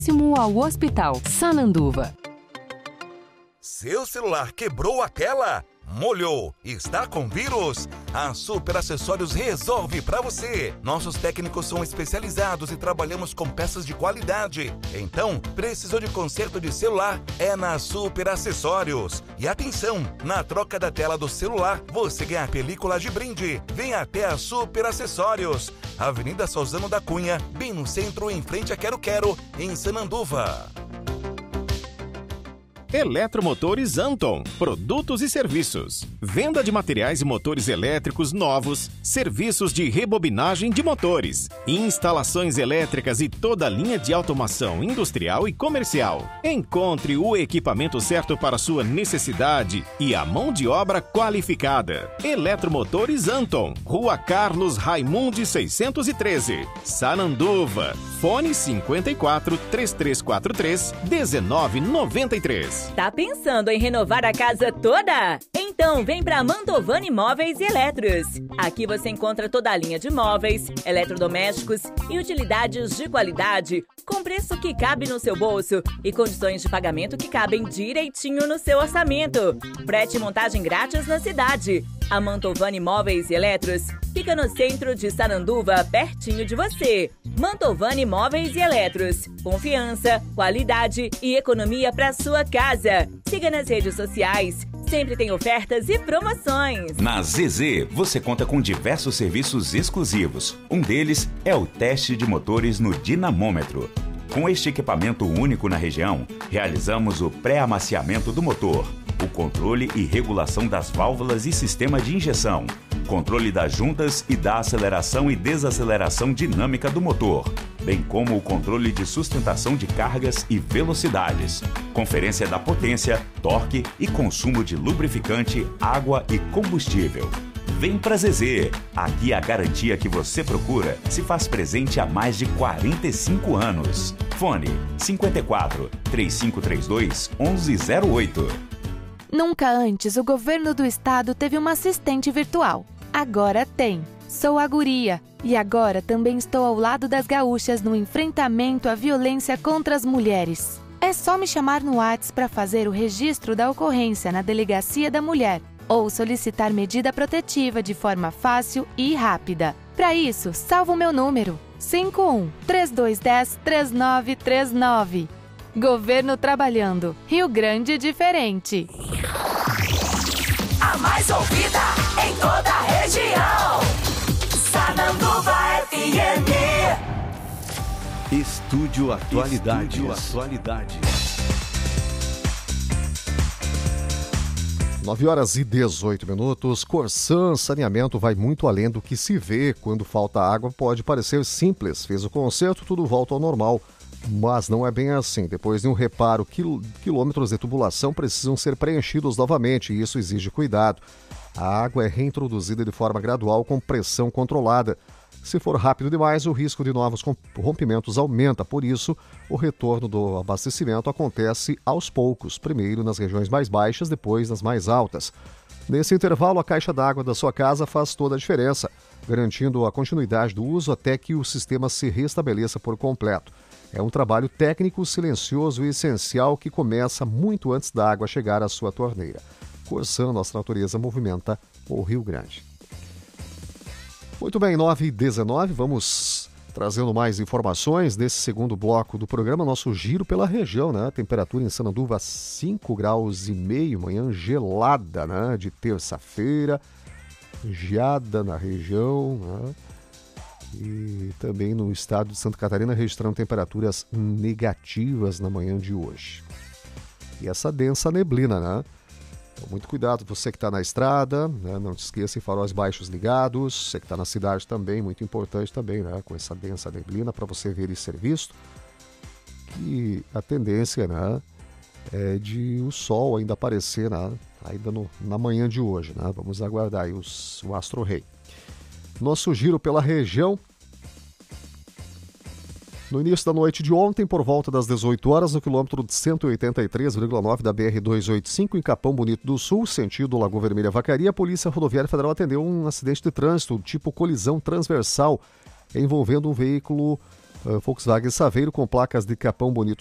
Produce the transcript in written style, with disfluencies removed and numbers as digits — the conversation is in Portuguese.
ao Hospital Sananduva. Seu celular quebrou a tela? Molhou? Está com vírus? A Super Acessórios resolve para você. Nossos técnicos são especializados e trabalhamos com peças de qualidade. Então, precisou de conserto de celular? É na Super Acessórios. E atenção, na troca da tela do celular, você ganha película de brinde. Vem até a Super Acessórios. Avenida Suzano da Cunha, bem no centro, em frente a Quero Quero, em Sananduva. Eletromotores Anton, produtos e serviços. Venda de materiais e motores elétricos novos, serviços de rebobinagem de motores, instalações elétricas e toda a linha de automação industrial e comercial. Encontre o equipamento certo para sua necessidade e a mão de obra qualificada. Eletromotores Anton, Rua Carlos Raimundi 613, Sananduva. Fone 54 3343 1993. Tá pensando em renovar a casa toda? Então vem para Mantovani Móveis e Eletros. Aqui você encontra toda a linha de móveis, eletrodomésticos e utilidades de qualidade, com preço que cabe no seu bolso e condições de pagamento que cabem direitinho no seu orçamento. Frete e montagem grátis na cidade. A Mantovani Móveis e Eletros fica no centro de Sananduva, pertinho de você. Mantovani Móveis e Eletros. Confiança, qualidade e economia para sua casa. Siga nas redes sociais. Sempre tem ofertas e promoções. Na ZZ, você conta com diversos serviços exclusivos. Um deles é o teste de motores no dinamômetro. Com este equipamento único na região, realizamos o pré-amaciamento do motor, o controle e regulação das válvulas e sistema de injeção, controle das juntas e da aceleração e desaceleração dinâmica do motor, bem como o controle de sustentação de cargas e velocidades, conferência da potência, torque e consumo de lubrificante, água e combustível. Vem pra ZZ. Aqui a garantia que você procura se faz presente há mais de 45 anos. Fone 54 3532 1108. Nunca antes o governo do estado teve uma assistente virtual. Agora tem. Sou a Guria. E agora também estou ao lado das gaúchas no enfrentamento à violência contra as mulheres. É só me chamar no WhatsApp para fazer o registro da ocorrência na Delegacia da Mulher ou solicitar medida protetiva de forma fácil e rápida. Para isso, salva o meu número: 51-3210-3939. Governo trabalhando. Rio Grande diferente. A mais ouvida em toda a região. Sananduva FM. Estúdio Atualidades. 9h18. Corsan Saneamento vai muito além do que se vê. Quando falta água, pode parecer simples. Fez o conserto, tudo volta ao normal. Mas não é bem assim. Depois de um reparo, quilômetros de tubulação precisam ser preenchidos novamente e isso exige cuidado. A água é reintroduzida de forma gradual com pressão controlada. Se for rápido demais, o risco de novos rompimentos aumenta. Por isso, o retorno do abastecimento acontece aos poucos. Primeiro nas regiões mais baixas, depois nas mais altas. Nesse intervalo, a caixa d'água da sua casa faz toda a diferença, garantindo a continuidade do uso até que o sistema se restabeleça por completo. É um trabalho técnico, silencioso e essencial que começa muito antes da água chegar à sua torneira. Corsan, nossa natureza movimenta o Rio Grande. Muito bem, 9h19, vamos trazendo mais informações desse segundo bloco do programa, nosso giro pela região, né? Temperatura em Sananduva 5,5 graus, manhã gelada, né? De terça-feira, geada na região, né? E também no estado de Santa Catarina registrando temperaturas negativas na manhã de hoje. E essa densa neblina, né? Então, muito cuidado, você que está na estrada, né? Não te esqueça, faróis baixos ligados. Você que está na cidade também, muito importante também, né? Com essa densa neblina para você ver e ser visto. E a tendência, né? É de o sol ainda aparecer, né? Ainda na manhã de hoje, né? Vamos aguardar aí o Astro Rei. Nosso giro pela região. No início da noite de ontem, por volta das 18 horas, no quilômetro 183,9 da BR-285, em Capão Bonito do Sul, sentido Lagoa Vermelha Vacaria, a Polícia Rodoviária Federal atendeu um acidente de trânsito tipo colisão transversal envolvendo um veículo Volkswagen Saveiro com placas de Capão Bonito